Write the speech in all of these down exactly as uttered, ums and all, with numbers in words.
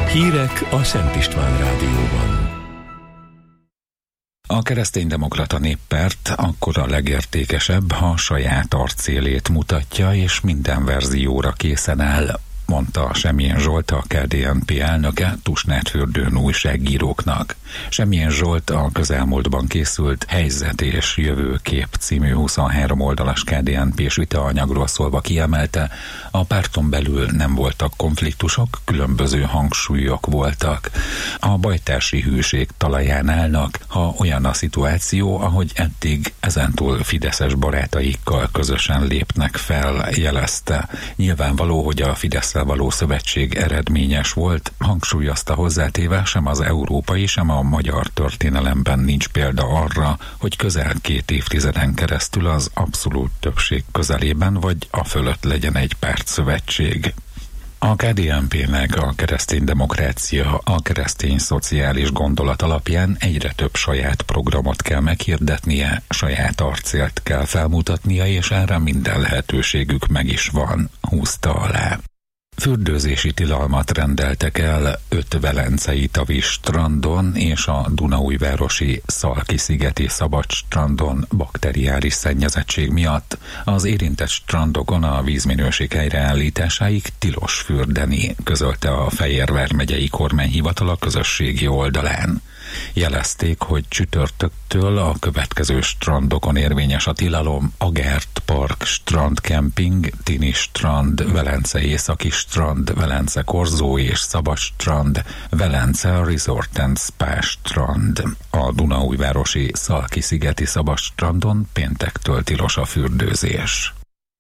Hírek a Szent István Rádióban. A kereszténydemokrata néppárt akkor a legértékesebb, ha a saját arcélét mutatja, és minden verzióra készen áll, mondta Semjén Zsolt, a ká dé en pé elnöke Tusnádfürdőn újságíróknak. Semjén Zsolt a közelmúltban készült Helyzet és Jövőkép című huszonhárom oldalas ká dé en pés vitaanyagról szólva kiemelte, a párton belül nem voltak konfliktusok, különböző hangsúlyok voltak. A bajtársi hűség talaján állnak, ha olyan a szituáció, ahogy eddig ezentúl fideszes barátaikkal közösen lépnek fel, jelezte. Nyilvánvaló, hogy a Fidesz való szövetség eredményes volt, hangsúlyozta hozzátéve, sem az európai, sem a magyar történelemben nincs példa arra, hogy közel két évtizeden keresztül az abszolút többség közelében vagy a fölött legyen egy pártszövetség. A ká dé en pének a keresztény demokrácia, a keresztény szociális gondolat alapján egyre több saját programot kell meghirdetnie, saját arcélt kell felmutatnia, és erre minden lehetőségük meg is van, húzta alá. Fürdőzési tilalmat rendeltek el öt velencei tavi strandon és a dunaújvárosi Szalki-szigeti szabad strandon bakteriáris szennyezettség miatt. Az érintett strandokon a vízminőség helyreállításáig tilos fürdeni, közölte a Fejér vármegyei kormányhivatal a közösségi oldalán. Jelezték, hogy csütörtöktől a következő strandokon érvényes a tilalom: Agert Park strandkemping, Tini strand, Velence északi strand, Velence korzó és szabad strand, Velence Resort and Spa strand. A dunaújvárosi Szalki-szigeti szabad strandon péntektől tilos a fürdőzés.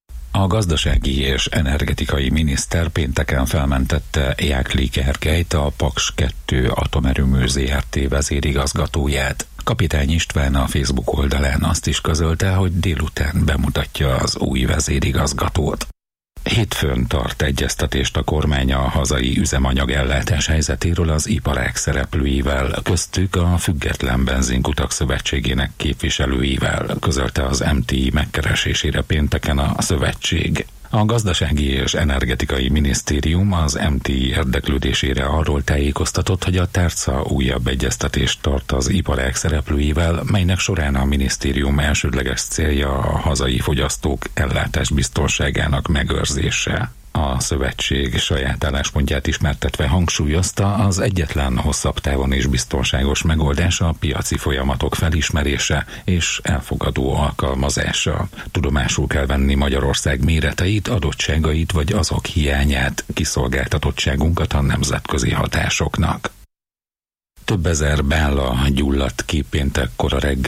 A gazdasági és energetikai miniszter pénteken felmentette Jákli Gergelyt, a Paks kettő atomerőmű zé er té vezérigazgatóját. Kapitány István a Facebook oldalán azt is közölte, hogy délután bemutatja az új vezérigazgatót. Hétfőn tart egyeztetést a kormány a hazai üzemanyag ellátás helyzetéről az iparág szereplőivel, köztük a Független Benzinkutak Szövetségének képviselőivel, közölte az em té i megkeresésére pénteken a szövetség. A Gazdasági és Energetikai Minisztérium az em té i érdeklődésére arról tájékoztatott, hogy a tárca újabb egyeztetést tart az iparág szereplőivel, melynek során a minisztérium elsődleges célja a hazai fogyasztók ellátásbiztonságának megőrzése. A szövetség saját álláspontját ismertetve hangsúlyozta, az egyetlen hosszabb távon és biztonságos megoldás a piaci folyamatok felismerése és elfogadó alkalmazása. Tudomásul kell venni Magyarország méreteit, adottságait vagy azok hiányát, kiszolgáltatottságunkat a nemzetközi hatásoknak. Több ezer bála gyulladt ki péntekkor a reggel